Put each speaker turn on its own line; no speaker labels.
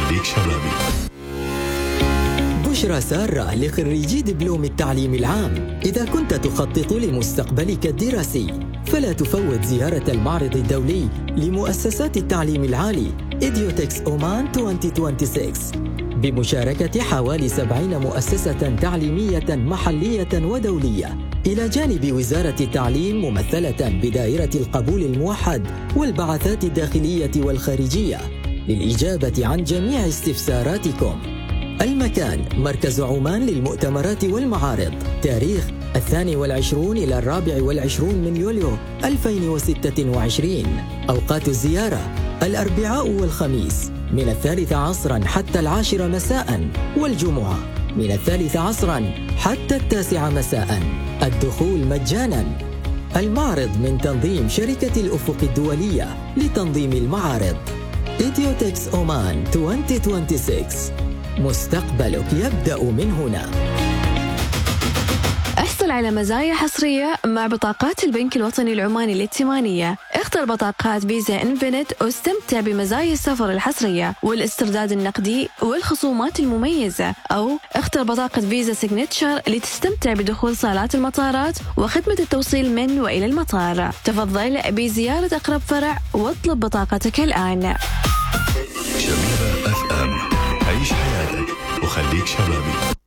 وخليك شبابي.
بشرى سارة لخريجي دبلوم التعليم العام. إذا كنت تخطط لمستقبلك الدراسي فلا تفوت زيارة المعرض الدولي لمؤسسات التعليم العالي إديوتكس أومان 2026 بمشاركة حوالي 70 مؤسسة تعليمية محلية ودولية، إلى جانب وزارة التعليم ممثلة بدائرة القبول الموحد والبعثات الداخلية والخارجية للإجابة عن جميع استفساراتكم. المكان: مركز عمان للمؤتمرات والمعارض. تاريخ 22 إلى 24 من يوليو 2026. أوقات الزيارة: الأربعاء والخميس من 3 عصرا حتى 10 مساء، والجمعة من 3 عصرا حتى 9 مساء. الدخول مجانا. المعرض من تنظيم شركة الأفق الدولية لتنظيم المعارض إديوتكس أومان 2026. مستقبلك يبدأ من هنا.
احصل على مزايا حصرية مع بطاقات البنك الوطني العماني الائتمانية. اختر بطاقات فيزا انفينيت واستمتع بمزايا السفر الحصرية والاسترداد النقدي والخصومات المميزة، أو اختر بطاقة فيزا سيجنتشر لتستمتع بدخول صالات المطارات وخدمة التوصيل من وإلى المطار. تفضل بزيارة أقرب فرع واطلب بطاقتك الآن.
شبيبة FM، عيش حياتك وخليك شبابي.